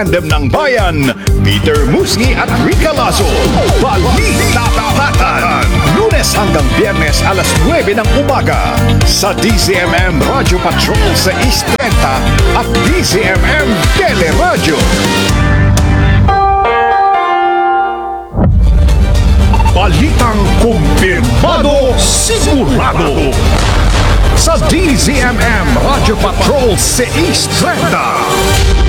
Tandem ng Bayan, Peter Musni at Rica Lazo. Balita Tapatan. Lunes hanggang Biyernes alas 9 ng umaga sa DZMM Radio Patrol sa East 30 at DZMM Teleradyo. Balitang kumpirmado, sigurado sa DZMM Radio Patrol sa East 30.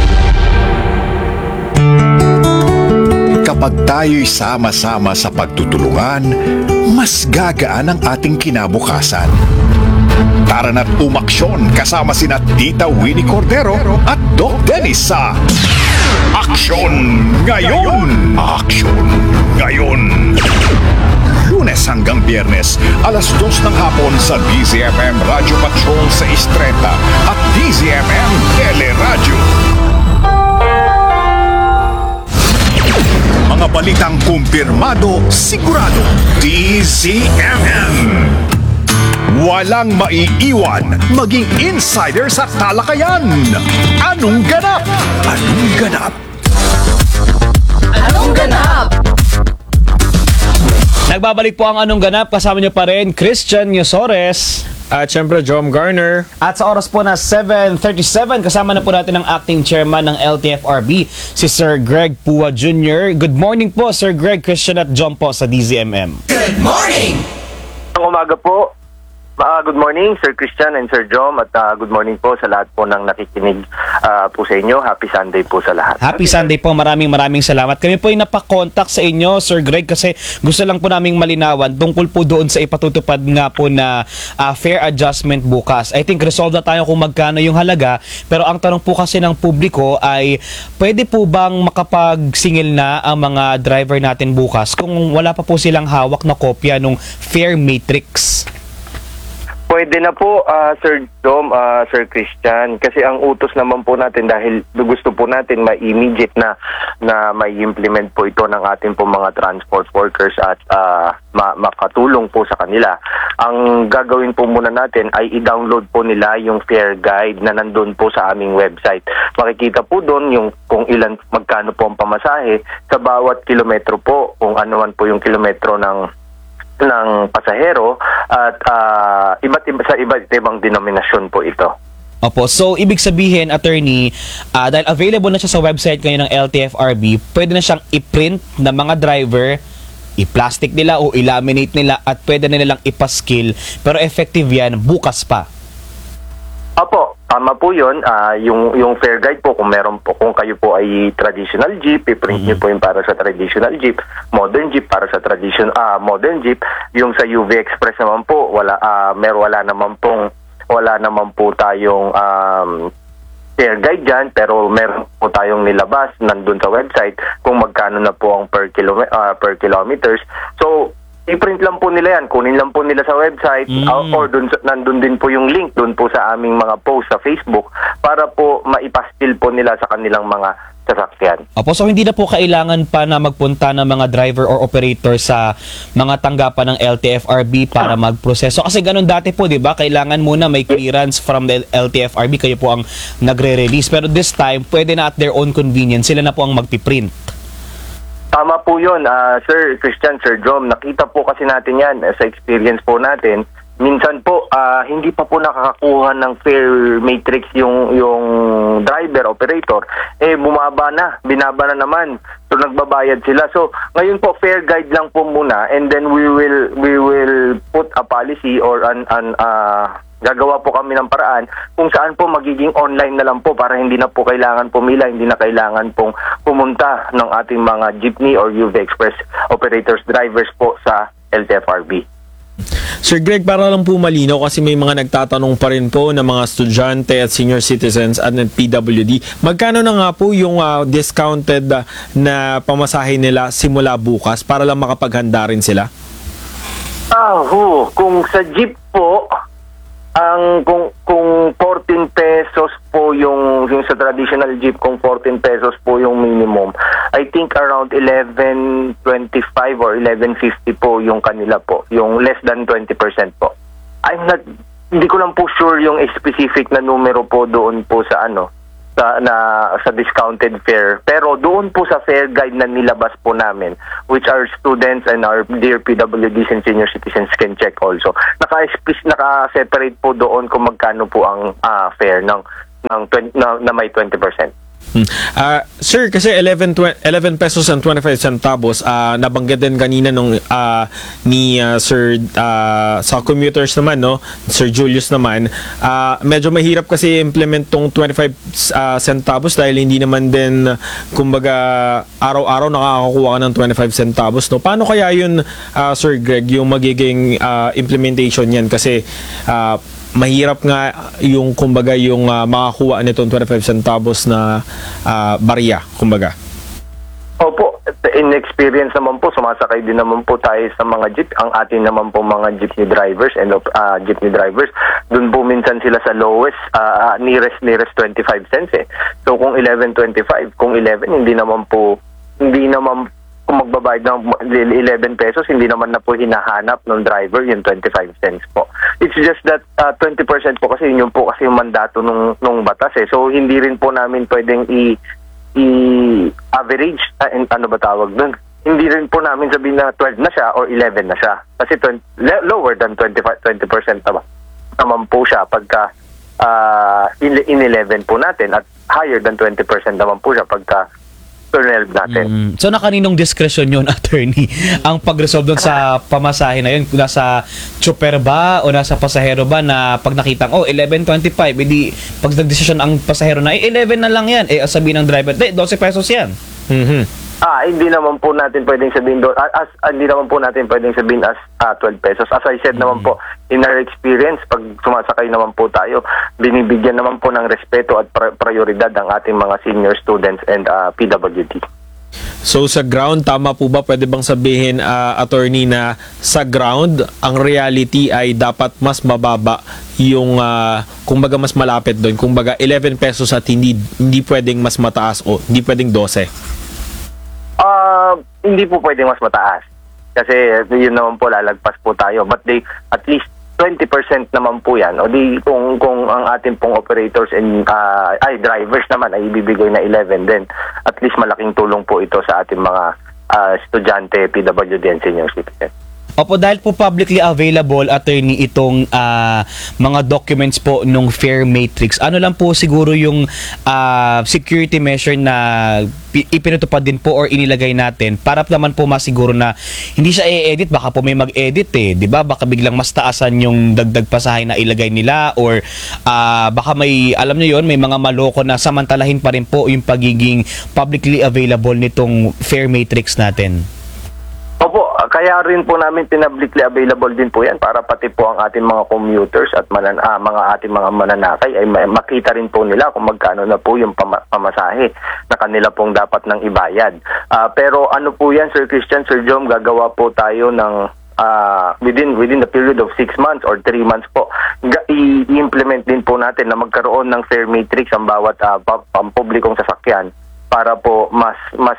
Kapag tayo'y sama-sama sa pagtutulungan, mas gagaan ang ating kinabukasan. Tara na't umaksyon kasama sina Tita Winnie Cordero at Doc Dennis sa Aksyon Ngayon! Aksyon Ngayon! Lunes hanggang Biyernes, alas 2 ng hapon sa DZMM Radio Patrol sa Istreta at DZMM Teleradyo. Mga balitang kumpirmado, sigurado, DZMM. Walang maiiwan, maging insider sa talakayan. Anong ganap? Anong ganap? Anong ganap? Nagbabalik po ang Anong Ganap. Kasama niyo pa rin Christian Yosores. At syempre, Jom Garner. At sa oras po na 7:37, kasama na po natin ang acting chairman ng LTFRB, si Sir Greg Pua Jr. Good morning po, Sir Greg, Christian at Jom po sa DZMM. Good morning! Ang umaga po. Good morning, Sir Christian and Sir Jom, at good morning po sa lahat po ng nakikinig po sa inyo. Happy Sunday po sa lahat. Happy Sunday po. Maraming salamat. Kami po ay napakontak sa inyo, Sir Greg, kasi gusto lang po naming malinawan tungkol po doon sa ipatutupad nga po na fare adjustment bukas. I think resolve na tayo kung magkano yung halaga, pero ang tanong po kasi ng publiko ay pwede po bang makapagsingil na ang mga driver natin bukas kung wala pa po silang hawak na kopya ng fare matrix? Pwede na po, Sir Dom, Sir Christian, kasi ang utos naman po natin dahil gusto po natin ma-immediate na ma-implement po ito ng ating po mga transport workers at makatulong po sa kanila. Ang gagawin po muna natin ay i-download po nila yung fare guide na nandun po sa aming website. Makikita po doon yung kung magkano po ang pamasahe sa bawat kilometro po, kung ano man po yung kilometro ng pasahero at iba't ibang denominasyon po ito. Opo, so ibig sabihin, attorney, dahil available na siya sa website ngayon ng LTFRB, pwede na siyang i-print ng mga driver, i-plastic nila o i-laminate nila at pwede na nilang ipaskill, pero effective yan bukas pa. Opo, tama po yun. Yung fare guide po, kung meron po, kung kayo po ay traditional jeep, i-print nyo po yung para sa traditional jeep, modern jeep para sa modern jeep. Yung sa UV Express naman po, wala naman po tayong fare guide dyan, pero meron po tayong nilabas nandun sa website kung magkano na po ang per kilometers. So, i-print lang po nila yan, kunin lang po nila sa website or nandun din po yung link dun po sa aming mga post sa Facebook para po maipastil po nila sa kanilang mga sasakyan. Opo, so hindi na po kailangan pa na magpunta ng mga driver or operator sa mga tanggapan ng LTFRB para magproseso. Kasi ganun dati po, di ba? Kailangan muna may clearance from the LTFRB, kayo po ang nagre-release. Pero this time, pwede na at their own convenience, sila na po ang magpiprint. Tama po yun, Sir Christian, Sir Jom. Nakita po kasi natin yan sa experience po natin. Minsan po, hindi pa po nakakakuha ng fare matrix yung driver, operator. Bumaba na, binaba na naman. So, nagbabayad sila. So, ngayon po, fare guide lang po muna and then we will put a policy or gagawa po kami ng paraan kung saan po magiging online na lang po para hindi na po kailangan pumila, hindi na kailangan pong pumunta ng ating mga jeepney or UV Express operators, drivers po sa LTFRB. Sir Greg, para lang po malinaw kasi may mga nagtatanong pa rin po ng mga estudyante at senior citizens at ng PWD. Magkano na nga po yung discounted na pamasahe nila simula bukas para lang makapaghanda rin sila? Kung sa jeep po, kung 14 pesos po yung sa traditional jeep, kung 14 pesos po yung minimum, I think around 11.25 or 11.50 po yung kanila po, yung less than 20% po. Hindi ko lang po sure yung specific na numero po doon po sa sa discounted fare. Pero doon po sa fare guide na nilabas po namin, which our students and our dear PWDs and senior citizens can check also. Naka-separate po doon kung magkano po ang fare na may 20%. Sir, kasi 11 pesos and 25 centavos, nabanggit din kanina nung ni Sir sa commuters naman, no? Sir Julius naman, medyo mahirap kasi implement tong 25 centavos dahil hindi naman din kumbaga araw-araw nakakakuha ka ng 25 centavos, no? Paano kaya yun, Sir Greg, yung magiging implementation yan kasi mahirap nga yung kumbaga yung makakuha nitong 25 centavos na barya, kumbaga. Opo, in experience naman po, sumasakay din naman po tayo sa mga jeep. Ang atin naman po mga jeepney drivers and jeepney drivers, dun po minsan sila sa lowest, nearest 25 cents eh. So kung 11.25, kung 11, hindi naman kung magbabayad ng 11 pesos, hindi naman na po hinahanap ng driver yung 25 cents po. It's just that 20% po kasi yun po kasi yung mandato nung batas eh. So hindi rin po namin pwedeng i-average, ano ba tawag dun? Hindi rin po namin sabihin na 12 na siya or 11 na siya. Kasi lower than 20% naman po siya pagka in 11 po natin at higher than 20% naman po siya pagka 12 natin. So nakaninong diskresyon yun, attorney, ang pag-resolve doon sa pamasahe na yun? Nasa chopper ba o nasa pasahero ba na pag nakitang 11.25, edi pag nagdesisyon ang pasahero na 11 na lang yan, sabihin ng driver 12 pesos yan. Hindi naman po natin pwedeng sabihin doon hindi naman po natin pwedeng sabihin as 12 pesos. As I said naman po, in our experience, pag sumasakay naman po tayo, binibigyan naman po ng respeto at prioridad ang ating mga senior students and PWD. So sa ground, tama po ba, pwede bang sabihin, attorney, na sa ground, ang reality ay dapat mas mababa yung, kumbaga mas malapit doon, kumbaga 11 pesos at hindi pwedeng mas mataas o hindi pwedeng 12? Hindi po pwedeng mas mataas. Kasi yun naman po, lalagpas po tayo. But at least 20% naman po yan. O di kung ang ating pong operators and drivers naman ay ibibigay na 11 din. At least malaking tulong po ito sa ating mga estudyante, PWD and senior citizen. Opo, dahil po publicly available, attorney, itong mga documents po nung fare matrix, ano lang po siguro yung security measure na ipinutupad din po or inilagay natin para naman po masiguro na hindi siya i-edit, baka po may mag-edit di ba? Baka biglang mas taasan yung dagdag pasahe na ilagay nila or baka may, alam nyo yon, may mga maloko na samantalahin pa rin po yung pagiging publicly available nitong fare matrix natin. Opo, kaya rin po namin publicly available din po yan para pati po ang ating mga commuters at mga ating mga mananakay ay makita rin po nila kung magkano na po yung pamasahe na kanila pong dapat nang ibayad. Pero ano po yan, Sir Christian, Sir Jom, gagawa po tayo ng within the period of 6 months or 3 months po, i-implement din po natin na magkaroon ng fare matrix ang bawat pampublikong sasakyan para po mas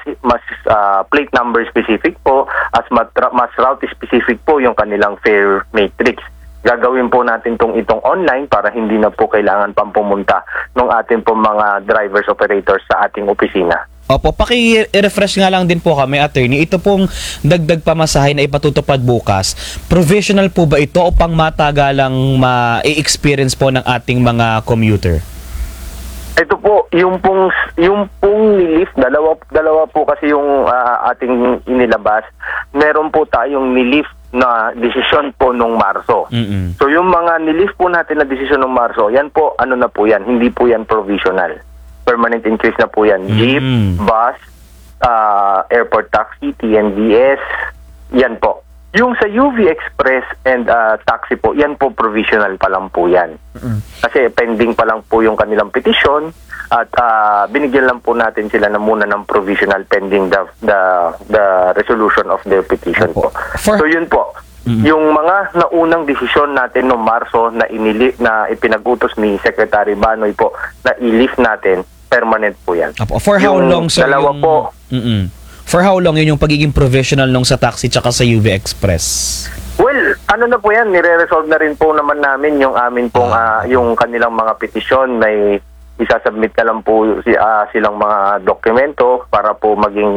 plate number specific po, mas route specific po yung kanilang fare matrix. Gagawin po natin itong online para hindi na po kailangan pang pumunta ng ating po mga drivers operators sa ating opisina. Opo, paki-refresh nga lang din po kami, attorney. Ito pong dagdag pamasahe na ipatutupad bukas, provisional po ba ito o pang matagalang ma-experience po ng ating mga commuter? Ito po, yung pong nilift, dalawa po kasi yung ating inilabas. Meron po tayong nilift na desisyon po nung Marso. So yung mga nilift po natin na desisyon nung Marso, yan po, ano na po yan, hindi po yan provisional. Permanent increase na po yan. Jeep, bus, airport taxi, TNVS, yan po. Yung sa UV Express and taxi po, yan po provisional pa lang po yan. Kasi pending pa lang po yung kanilang petisyon at binigyan lang po natin sila na muna ng provisional pending the resolution of their petition po. So yun po. Yung mga naunang desisyon natin noong Marso na ipinag-utos ni Secretary Banoy po na i-lift natin, permanent po yan. For how long, sir? Dalawa po. For how long yun yung pagiging provisional nung sa taxi tsaka sa UV Express? Well, ano na po yan, nire-resolve na rin po naman namin yung amin pong yung kanilang mga petisyon. isasubmit na lang po silang mga dokumento para po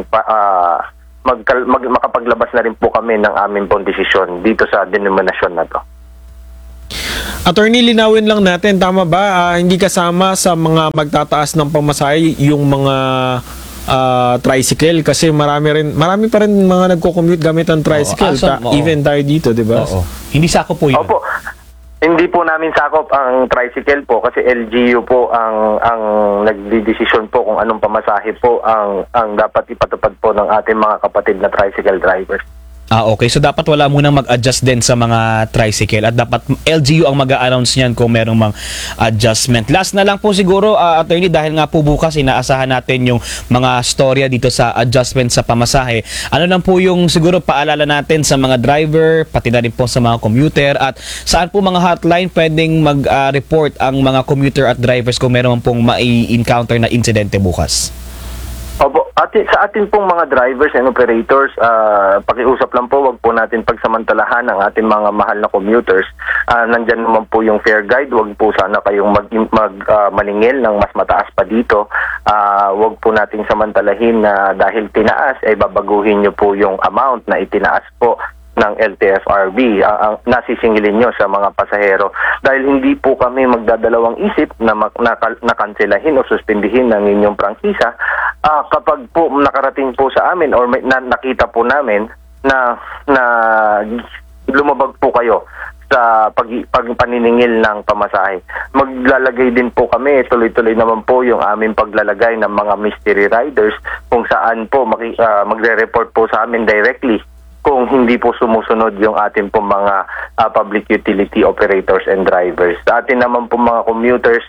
makapaglabas na rin po kami ng aming pong desisyon dito sa denominasyon na to. Attorney, linawin lang natin, tama ba? Hindi kasama sa mga magtataas ng pamasahe yung mga tricycle kasi marami pa rin mga nagko-commute gamit ang tricycle. Even tayo dito, di ba? Oo. Hindi sako po yun. Opo. Hindi po namin sakop ang tricycle po kasi LGU po ang nagdidesisyon po kung anong pamasahe po ang dapat ipatupad po ng ating mga kapatid na tricycle drivers. Okay. So dapat wala munang mag-adjust din sa mga tricycle at dapat LGU ang mag-a-announce niyan kung merong mga adjustment. Last na lang po siguro, attorney, dahil nga po bukas inaasahan natin yung mga storya dito sa adjustment sa pamasahe. Ano lang po yung siguro paalala natin sa mga driver, pati na rin po sa mga commuter at saan po mga hotline pwedeng mag-report ang mga commuter at drivers kung meron pong mai-encounter na insidente bukas? Opo, sa atin pong mga drivers and operators, pakiusap lang po, wag po natin pagsamantalahan ang ating mga mahal na commuters. Nandyan naman po yung fare guide, wag po sana kayong maningil ng mas mataas pa dito. Wag po nating samantalahin na dahil tinaas, ay babaguhin nyo po yung amount na itinaas po ng LTFRB, ang nasisingilin nyo sa mga pasahero. Dahil hindi po kami magdadalawang isip na nakanselahin o suspindihin ng inyong prangkisa kapag po nakarating po sa amin or nakita po namin na lumabag po kayo sa paniningil ng pamasahe. Maglalagay din po kami, tuloy-tuloy naman po yung aming paglalagay ng mga mystery riders kung saan po magre-report po sa amin directly kung hindi po sumusunod yung ating po mga public utility operators and drivers. Sa atin naman po mga commuters,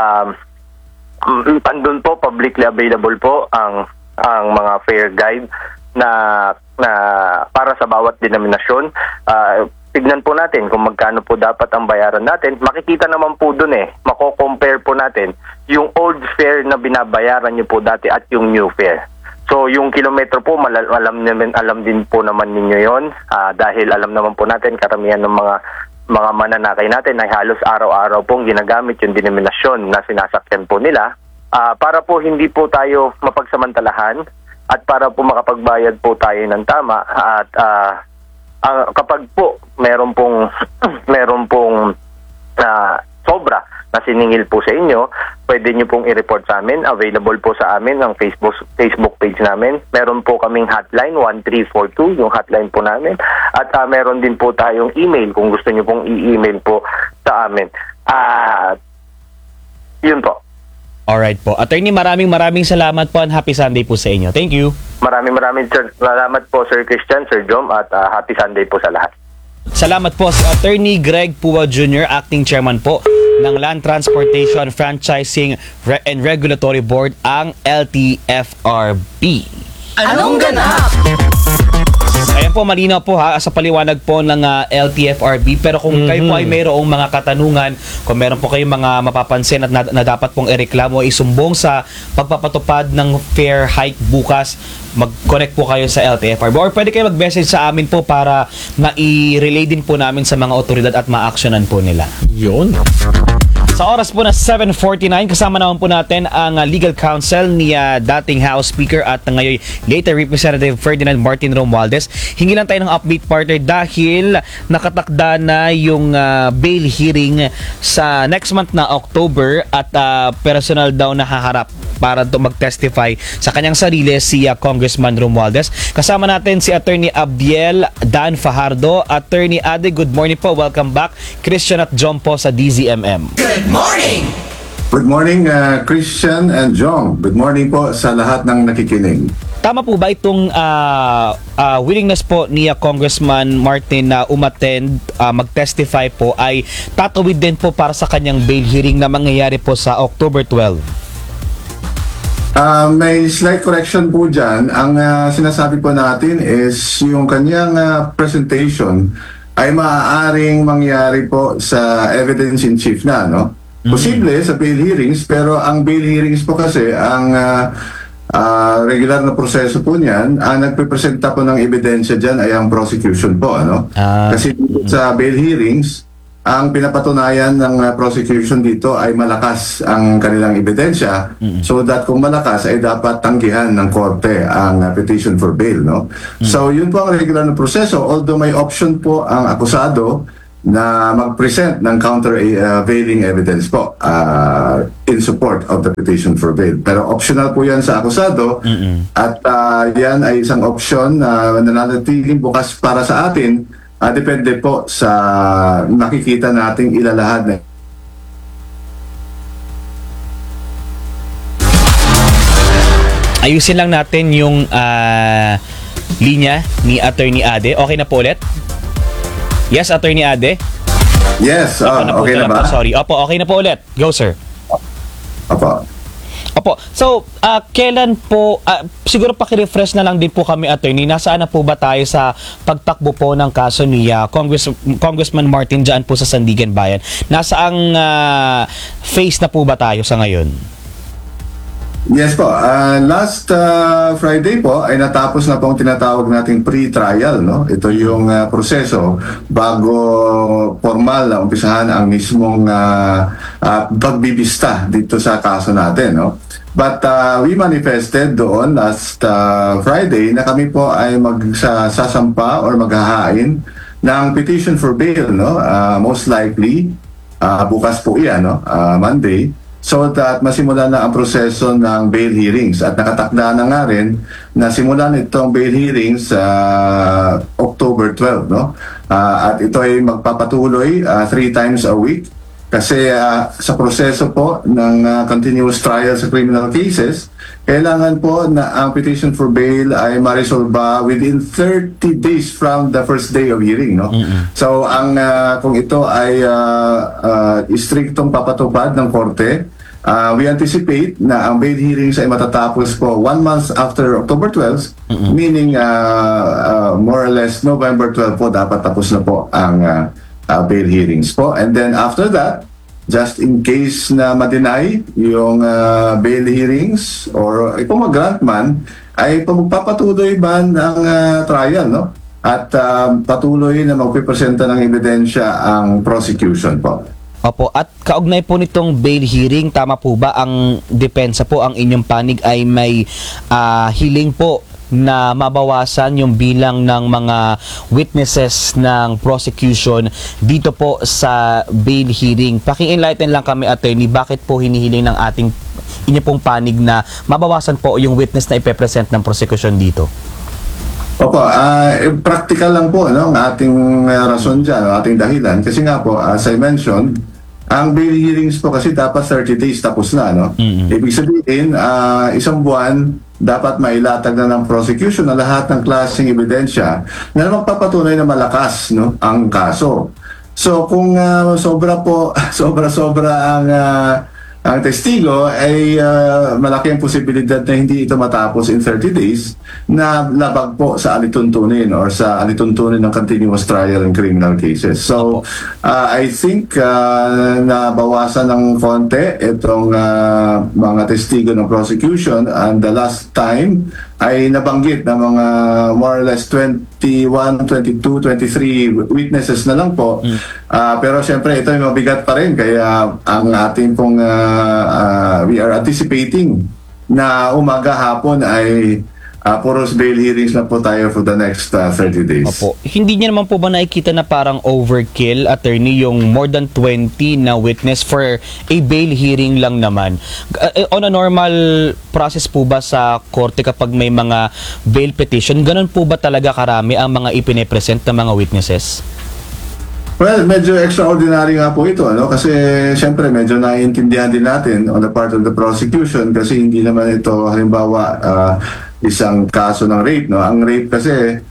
andun po, publicly available po ang mga fare guide na para sa bawat denominasyon. Tignan po natin kung magkano po dapat ang bayaran natin. Makikita naman po dun mako-compare po natin yung old fare na binabayaran nyo po dati at yung new fare. So yung kilometro po, alam din po naman ninyo yon, dahil alam naman po natin karamihan ng mga mananakay natin ay halos araw-araw pong ginagamit yung denominasyon na sinasakyan po nila para po hindi po tayo mapagsamantalahan at para po makapagbayad po tayo ng tama at kapag po meron pong sobra na siningil po sa inyo, pwede nyo pong i-report sa amin. Available po sa amin ang Facebook page namin. Meron po kaming hotline 1342, yung hotline po namin. At meron din po tayong email kung gusto nyo pong i-email po sa amin. Yun po. Alright po. Attorney, maraming salamat po and happy Sunday po sa inyo. Thank you. Maraming salamat po Sir Christian, Sir Jom, at happy Sunday po sa lahat. Salamat po si Attorney Greg Pua Jr., Acting Chairman po ng Land Transportation Franchising and Regulatory Board, ang LTFRB. Anong ganap? Ayan po, malinaw po sa paliwanag po ng LTFRB. Pero kung kayo po ay mayroong mga katanungan, kung meron po kayong mga mapapansin at na dapat pong ireklamo, isumbong sa pagpapatupad ng fare hike bukas, mag-connect po kayo sa LTFRB. Or pwede kayo mag-message sa amin po para na-relay din po namin sa mga otoridad at ma-actionan po nila. Yun. Sa oras po na 7:49, kasama naman po natin ang legal counsel ni dating House Speaker at ngayon later Representative Ferdinand Martin Romualdez. Hingi lang tayo ng update, partner, dahil nakatakda na yung bail hearing sa next month na October at personal daw na haharap para mag-testify sa kanyang sarili si Congressman Romualdez. Kasama natin si Attorney Abdiel Dan Fajardo. Attorney Ade, good morning po. Welcome back. Christian at John po sa DZMM. Good morning! Good morning, Christian and John. Good morning po sa lahat ng nakikinig. Tama po ba itong willingness po ni Congressman Martin na umattend, mag-testify po, ay tatawid din po para sa kanyang bail hearing na mangyayari po sa October 12? May slight correction po dyan. Ang sinasabi po natin is yung kanyang presentation ay maaaring mangyari po sa evidence in chief na, no? Posible sa bail hearings, pero ang bail hearings po kasi ang regular na proseso po niyan, ang nagpipresenta po ng ebidensya dyan ay ang prosecution po, ano? Kasi sa bail hearings, ang pinapatunayan ng prosecution dito ay malakas ang kanilang ebidensya, so that kung malakas ay dapat tanggihan ng korte ang petition for bail, no? So yun po ang regular na proseso, although may option po ang akusado na mag-present ng countervailing evidence po in support of the petition for bail. Pero optional po yan sa akusado, at yan ay isang option na nananatiling bukas para sa atin. Depende po sa nakikita nating ilalahad na Ayusin lang natin yung linya ni Attorney Ade. Okay na po ulit? Yes, Attorney Ade? Yes, okay na ba? Sorry. Opo, okay na po ulit. Go, sir. Opo. Opo. So, kailan po, siguro pakirefresh na lang din po kami, Attorney, nasaan na po ba tayo sa pagtakbo po ng kaso ni Congressman Martin dyan po sa Sandigan Bayan? Nasaang phase na po ba tayo sa ngayon? Yes po. Last Friday po ay natapos na po ang tinatawag nating pre-trial, no? Ito yung proseso bago formal na umpisahan ang mismong pagbibista dito sa kaso natin, no? But we manifested doon last Friday na kami po ay magsasampa or maghahain ng petition for bail, no? Most likely bukas po iyan, no? Monday, so that masimulan na ang proseso ng bail hearings, at nakatakda na nga rin na simulan itong bail hearings sa October 12, no? At ito ay magpapatuloy 3 times a week kasi sa proseso po ng continuous trial sa criminal cases, kailangan po na ang petition for bail ay ma-resolve within 30 days from the first day of hearing, no? So ang kung ito ay istriktong papatupad ng korte, we anticipate na ang bail hearings ay matatapos po 1 month after October 12, meaning more or less November 12 po dapat tapos na po ang bail hearings po. And then after that, just in case na ma-deny yung bail hearings or kung mag-grant man, ay magpapatuloy ba ng trial, no? At patuloy na magpipresenta ng ebidensya ang prosecution po. Opo, at kaugnay po nitong bail hearing, tama po ba ang depensa po, ang inyong panig ay may hiling po na mabawasan yung bilang ng mga witnesses ng prosecution dito po sa bail hearing? Paki-enlighten lang kami, Attorney, bakit po hinihiling ng inyo pong panig na mabawasan po yung witness na ipepresent ng prosecution dito? Opo, practical lang po, no, ang ating rason dyan, ang ating dahilan. Kasi nga po, as I mentioned, ang bail hearings po kasi dapat 30 days tapos na, no? Ibig sabihin, isang buwan, dapat mailatag na ng prosecution na lahat ng klaseng ebidensya na magpapatunay na malakas, no, ang kaso. So kung sobra-sobra ang testigo, ay malaki ang posibilidad na hindi ito matapos in 30 days na labag po sa alituntunin or sa alituntunin ng continuous trial in criminal cases. So, I think nabawasan ng konti itong mga testigo ng prosecution, and the last time ay nabanggit na mga more or less 21, 22, 23 witnesses na lang po. Pero siyempre ito ay mabigat pa rin, kaya ang ating pong we are anticipating na umaga hapon ay puros bail hearings na po tayo for the next 30 days. Opo. Hindi niya naman po ba nakikita na parang overkill, Attorney, yung more than 20 na witness for a bail hearing lang naman? On a normal process po ba sa korte kapag may mga bail petition, ganun po ba talaga karami ang mga ipine-present ng mga witnesses? Well, medyo extraordinary nga po ito, ano? Kasi siyempre medyo naiintindihan din natin on the part of the prosecution, kasi hindi naman ito halimbawa isang kaso ng rape, no? Ang rape kasi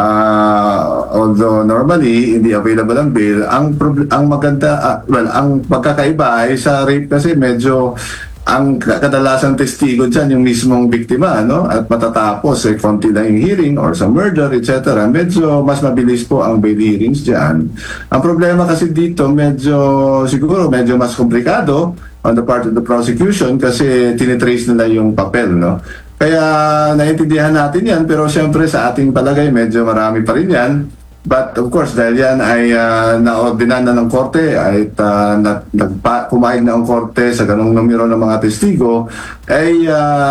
although normally hindi available ang bail, ang maganda ang pagkakaiba ay sa rape kasi medyo ang kadalasang testigo dyan yung mismong biktima, no? At matatapos konti lang yung hearing, or sa murder, etc. Medyo mas mabilis po ang bail hearings dyan. Ang problema kasi dito siguro medyo mas komplikado on the part of the prosecution kasi tinitrace nila yung papel, no? Kaya naiintindihan natin yan, pero siyempre sa ating palagay medyo marami pa rin yan. But of course, dahil yan ay naordinan na ng korte at pumayag na ang korte sa ganong numero ng mga testigo, ay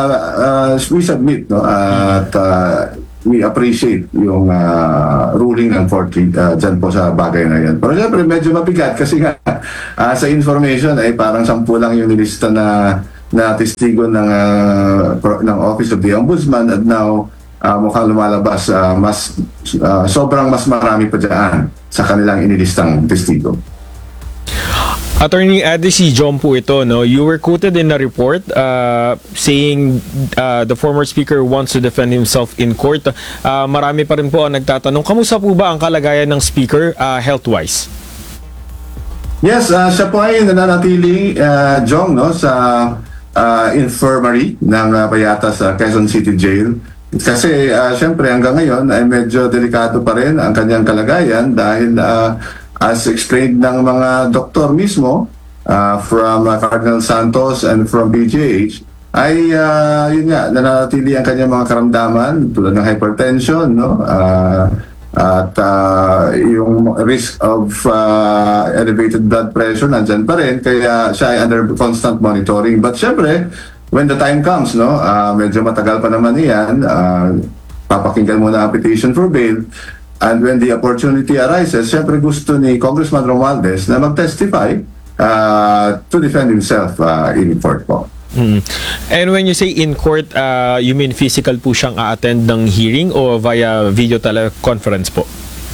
we submit, no? At we appreciate yung ruling ng korte dyan po sa bagay na yan. Pero syempre, medyo mabigat kasi nga sa information ay parang 10 lang yung nilista na testigo ng Office of the Ombudsman, at now mukhang lumalabas sobrang mas marami pa dyan sa kanilang inilistang testigo. Attorney Ade, si John po ito, no? You were quoted in a report saying the former speaker wants to defend himself in court. Marami pa rin po ang nagtatanong, kamusta po ba ang kalagayan ng speaker health-wise? Yes, siya po ay nananatili, Jong, no, sa infirmary ng Payatas sa Quezon City Jail. Kasi syempre hanggang ngayon ay medyo delikado pa rin ang kanyang kalagayan dahil as explained ng mga doktor mismo from Cardinal Santos and from PGH, ay yun nga, nananatili ang kanyang mga karamdaman tulad ng hypertension, no? At yung risk of elevated blood pressure nandyan pa rin, kaya siya ay under constant monitoring. But syempre, when the time comes, no, medyo matagal pa naman yan, papakinggan muna ang petition for bail, and when the opportunity arises, syempre gusto ni Congressman Romualdez na mag-testify to defend himself in court po. And when you say in court, you mean physical po siyang a-attend ng hearing o via video teleconference po?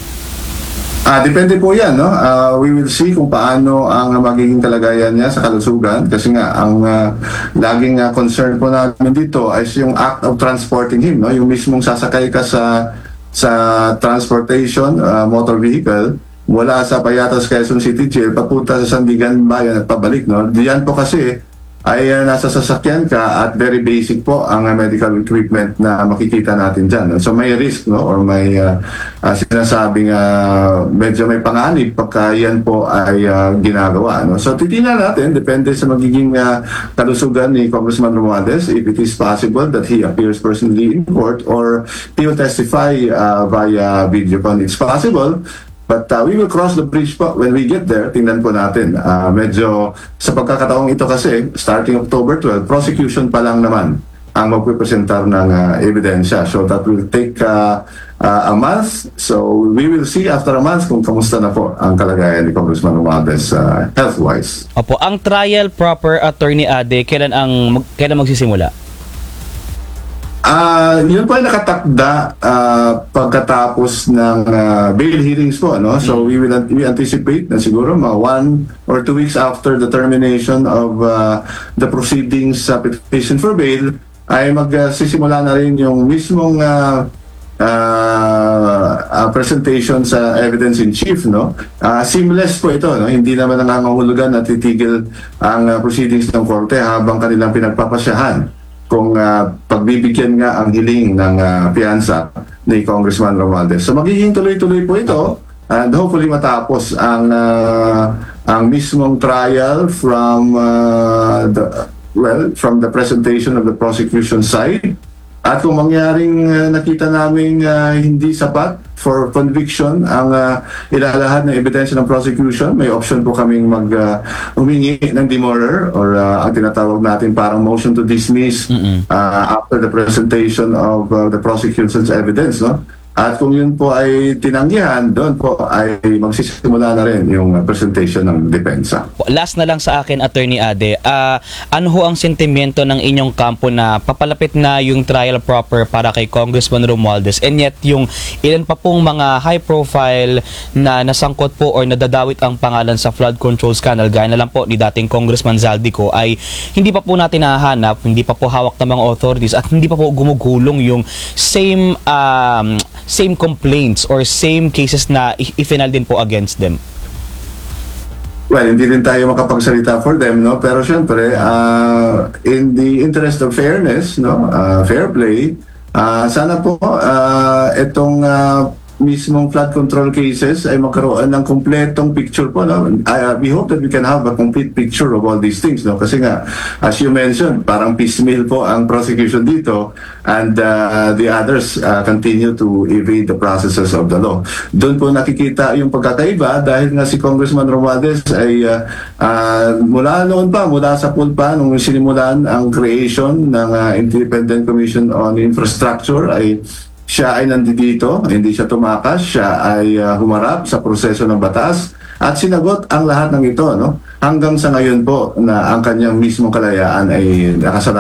Depende po yan, no? We will see kung paano ang magiging kalagayan niya sa kalusugan, kasi nga ang laging concern po namin dito ay yung act of transporting him, no? Yung mismong sasakay ka sa transportation motor vehicle mula sa Payatas Quezon City Jail papunta sa Sandigan Bayan at pabalik, no? Diyan po kasi ay nasa sasakyan ka at very basic po ang medical equipment na makikita natin dyan. So may risk, no, or may sinasabing medyo may panganib pagka yan po ay ginagawa. No? So titingnan natin, depende sa magiging kalusugan ni Congressman Romualdez, if it is possible that he appears personally in court or he will testify via videocon. It's possible. But we will cross the bridge po when we get there. Tingnan po natin. Medyo sa pagkakataong ito kasi, starting October 12, prosecution pa lang naman ang magpipresentar ng ebidensya. So that will take a month. So we will see after a month kung kamusta na po ang kalagayan ni Congressman Romualdez health-wise. Opo, ang trial proper, Attorney Ade, kailan magsisimula? Yun po ay nakatakda pagkatapos ng bail hearings po, no? So we anticipate na siguro mga 1 or 2 weeks after the termination of the proceedings sa petition for bail ay magsisimula na rin yung mismong presentation sa evidence in chief, no? Seamless po ito, no? Hindi naman nangangahulugan na titigil ang proceedings ng korte habang kanilang pinagpapasyahan kung pagbibigyan nga ang hiling ng piyansa ni Congressman Romualdez. So magiging tuloy-tuloy po ito and hopefully matapos ang mismong trial from the presentation of the prosecution side. At kung mangyaring nakita namin hindi sapat for conviction ang ilalahad ng ebidensya ng prosecution, may option po kaming humingi ng demurrer or ang tinatawag natin parang motion to dismiss after the presentation of the prosecution's evidence, no? At kung yun po ay tinanggihan, doon po ay magsisimula na rin yung presentation ng depensa. Last na lang sa akin, Attorney Ade, ano ho ang sentimiento ng inyong kampo na papalapit na yung trial proper para kay Congressman Romualdez, and yet yung ilan pa pong mga high profile na nasangkot po or nadadawit ang pangalan sa flood control scandal, gaya na lang po ni dating Congressman Zaldico, ay hindi pa po natin nahanap, hindi pa po hawak ng mga authorities, at hindi pa po gumugulong yung same complaints or same cases na i-final din po against them? Well, hindi rin tayo makapagsalita for them, no? Pero syempre, in the interest of fairness, no, fair play, sana po itong mismong flood control cases ay magkaroon ng kumpletong picture po, no? We hope that we can have a complete picture of all these things, no? Kasi nga, as you mentioned, parang piecemeal po ang prosecution dito, and the others continue to evade the processes of the law. Doon po nakikita yung pagkakaiba dahil nga si Congressman Romualdez ay mula noon pa, mula sa pool pa, nung sinimulan ang creation ng Independent Commission on Infrastructure, ay siya ay nandito, hindi siya tumakas, siya ay humarap sa proseso ng batas at sinagot ang lahat ng ito, no? Hanggang sa ngayon po na ang kanyang mismong kalayaan ay nakasalalay